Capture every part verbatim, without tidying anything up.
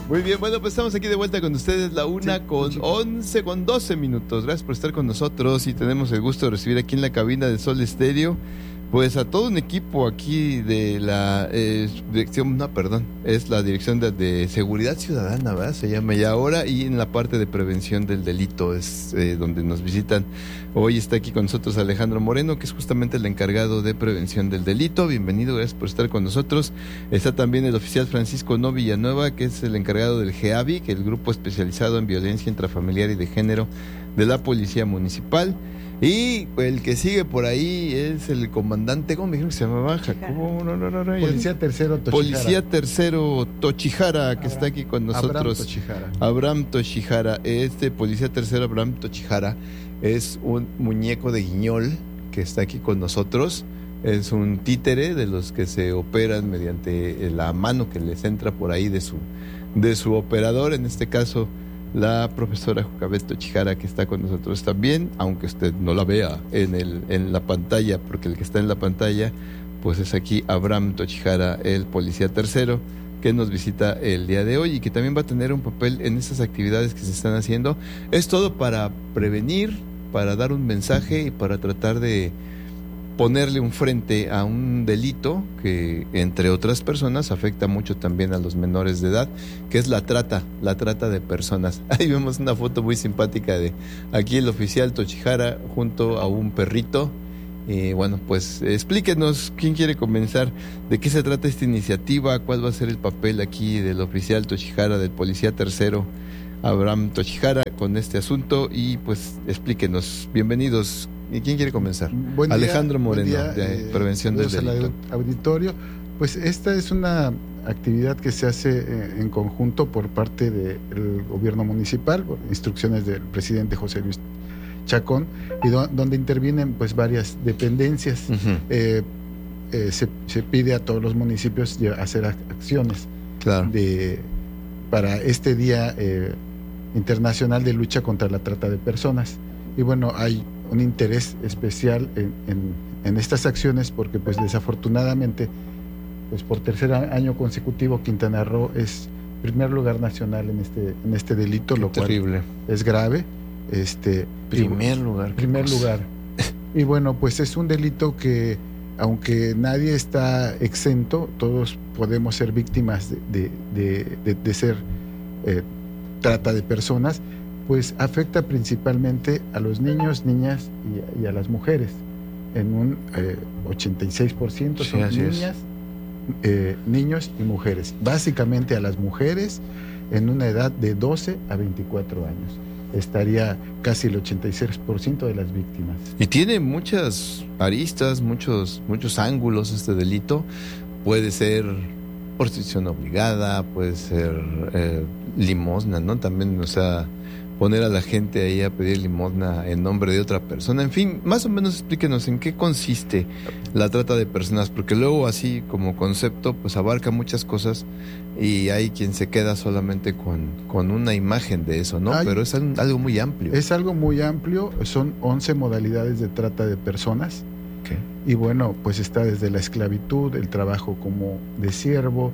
Muy bien, bueno, pues estamos aquí de vuelta con ustedes, la una Sí, con sí. once, con doce minutos. Gracias por estar con nosotros y tenemos el gusto de recibir aquí en la cabina de Sol Estéreo, pues a todo un equipo aquí de la eh, dirección, no, perdón, es la dirección de, de Seguridad Ciudadana, ¿verdad? Se llama ya ahora, y en la parte de prevención del delito es eh, donde nos visitan. Hoy está aquí con nosotros Alejandro Moreno, que es justamente el encargado de prevención del delito. Bienvenido, gracias por estar con nosotros. Está también el oficial Francisco No Villanueva, que es el encargado del GEAVI, que es el grupo especializado en violencia intrafamiliar y de género de la Policía Municipal. Y el que sigue por ahí es el comandante, ¿cómo me dijeron que se llamaba? Jacobo, no, no, no, no, Policía Tercero Tochijara. Policía Tercero Tochijara, que Abraham, está aquí con nosotros. Abraham Tochijara. Abraham Tochijara. Este Policía Tercero, Abraham Tochijara, es un muñeco de guiñol que está aquí con nosotros. Es un títere de los que se operan mediante la mano que les entra por ahí de su, de su operador, en este caso la profesora Jocabet Tochijara, que está con nosotros también, aunque usted no la vea en, el, en la pantalla, porque el que está en la pantalla pues es aquí Abraham Tochijara, el policía tercero, que nos visita el día de hoy y que también va a tener un papel en estas actividades que se están haciendo. Es todo para prevenir, para dar un mensaje y para tratar de ponerle un frente a un delito que, entre otras personas, afecta mucho también a los menores de edad, que es la trata, la trata de personas. Ahí vemos una foto muy simpática de aquí el oficial Tochijara junto a un perrito. Y bueno, pues explíquenos, ¿quién quiere comenzar? ¿De qué se trata esta iniciativa? ¿Cuál va a ser el papel aquí del oficial Tochijara, del policía tercero Abraham Tochijara con este asunto? Y pues explíquenos. Bienvenidos. ¿Y quién quiere comenzar? Buen día, Alejandro Moreno, buen día, de eh, Prevención del saludos Delito. al auditorio. Pues esta es una actividad que se hace eh, en conjunto por parte del gobierno municipal, por instrucciones del presidente José Luis Chacón, y do, donde intervienen pues varias dependencias. Uh-huh. eh, eh, se, se pide a todos los municipios hacer acciones Claro. de, para este Día eh, Internacional de Lucha contra la Trata de Personas. Y bueno, hay un interés especial en, en, en estas acciones porque pues desafortunadamente pues por tercer año consecutivo Quintana Roo es primer lugar nacional en este en este delito. Qué lo terrible. Cual es grave. Este primer lugar. Primer lugar. Y bueno, pues es un delito que aunque nadie está exento, todos podemos ser víctimas de, de, de, de, de ser eh, trata de personas. Pues afecta principalmente a los niños, niñas y, y a las mujeres. En un eh, ochenta y seis por ciento son sí, niñas, eh, niños y mujeres. Básicamente a las mujeres en una edad de doce a veinticuatro años. Estaría casi el ochenta y seis por ciento de las víctimas. Y tiene muchas aristas, muchos, muchos ángulos este delito. Puede ser prostitución obligada, puede ser eh, limosna, ¿no? También, o sea, poner a la gente ahí a pedir limosna en nombre de otra persona. En fin, más o menos explíquenos en qué consiste la trata de personas, porque luego así como concepto pues abarca muchas cosas y hay quien se queda solamente con, con una imagen de eso, ¿no? Hay, Pero es algo muy amplio. Es algo muy amplio, son once modalidades de trata de personas. Okay. Y bueno, pues está desde la esclavitud, el trabajo como de siervo,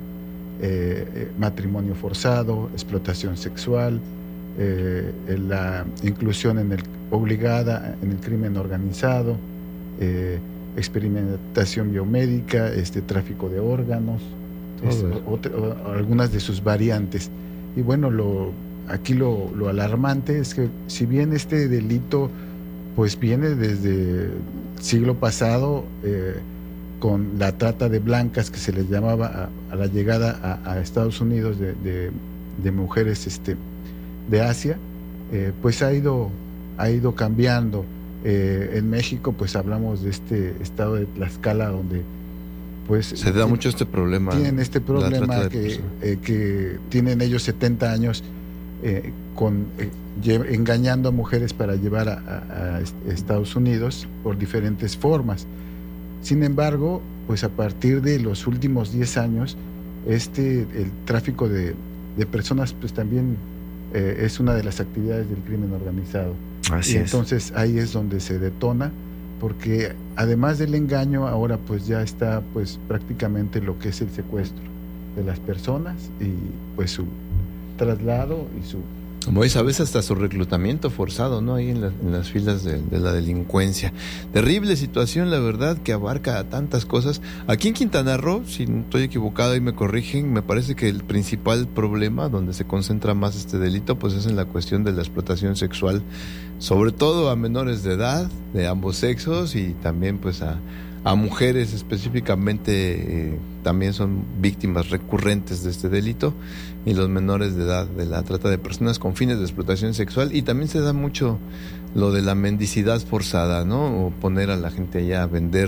eh, matrimonio forzado, explotación sexual, Eh, la inclusión en el, obligada en el crimen organizado, eh, experimentación biomédica, este, tráfico de órganos, es, o, o, algunas de sus variantes. Y bueno, lo, aquí lo, lo alarmante es que si bien este delito pues viene desde el siglo pasado eh, con la trata de blancas que se les llamaba a, a la llegada a, a Estados Unidos de, de, de mujeres este, de Asia, eh, pues ha ido, ha ido cambiando. Eh, en México pues hablamos de este estado de Tlaxcala donde pues se da tienen, mucho este problema. Tienen este problema que, eh, que tienen ellos setenta años eh, con, eh, engañando a mujeres para llevar a, a, a Estados Unidos por diferentes formas. Sin embargo, pues a partir de los últimos diez años, este, el tráfico de, de personas pues también Eh, es una de las actividades del crimen organizado. Así y entonces es. Ahí es donde se detona, porque además del engaño, ahora pues ya está pues prácticamente lo que es el secuestro de las personas y pues su, traslado y su... Como es, a veces hasta su reclutamiento forzado, ¿no? Ahí en, la, en las filas de, de la delincuencia. Terrible situación, la verdad, que abarca tantas cosas. Aquí en Quintana Roo, si no estoy equivocado y me corrigen, me parece que el principal problema donde se concentra más este delito, pues es en la cuestión de la explotación sexual, sobre todo a menores de edad, de ambos sexos, y también pues a, a mujeres específicamente, eh, también son víctimas recurrentes de este delito, y los menores de edad de la trata de personas con fines de explotación sexual. Y también se da mucho lo de la mendicidad forzada, ¿no? O poner a la gente allá a vender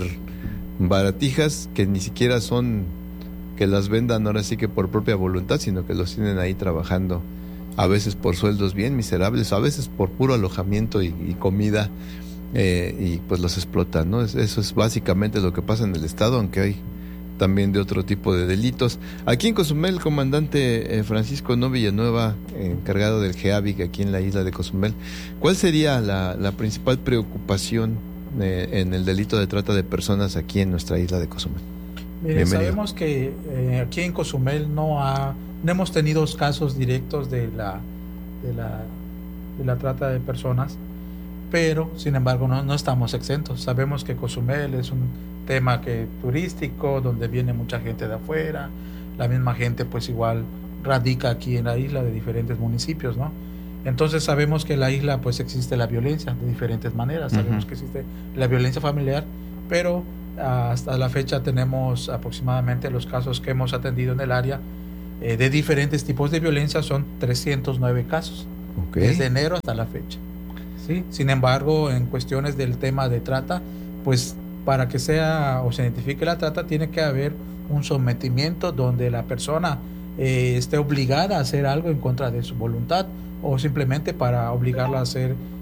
baratijas que ni siquiera son que las vendan ahora sí que por propia voluntad, sino que los tienen ahí trabajando, a veces por sueldos bien miserables, a veces por puro alojamiento y, y comida, eh, y pues los explotan, ¿no? Eso es básicamente lo que pasa en el estado, aunque hay también de otro tipo de delitos. Aquí en Cozumel, el comandante eh, Francisco No Villanueva, eh, encargado del GEAVIC aquí en la isla de Cozumel, ¿cuál sería la, la principal preocupación eh, en el delito de trata de personas aquí en nuestra isla de Cozumel? Mire, sabemos que eh, aquí en Cozumel no ha no hemos tenido casos directos de la de la de la trata de personas, pero sin embargo no, no estamos exentos. Sabemos que Cozumel es un tema que turístico, donde viene mucha gente de afuera, la misma gente pues igual radica aquí en la isla de diferentes municipios, ¿no? Entonces sabemos que en la isla pues existe la violencia de diferentes maneras, sabemos uh-huh. que existe la violencia familiar, pero hasta la fecha tenemos aproximadamente los casos que hemos atendido en el área eh, de diferentes tipos de violencia, son trescientos nueve casos, okay. desde enero hasta la fecha, ¿sí? Sin embargo, en cuestiones del tema de trata, pues para que sea o se identifique la trata tiene que haber un sometimiento donde la persona eh, esté obligada a hacer algo en contra de su voluntad, o simplemente para obligarla a hacer